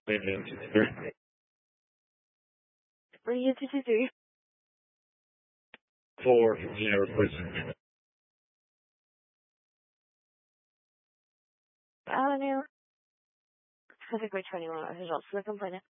What are you 223? 40, please. Avenue. Pacific Way 21, results for the complainant.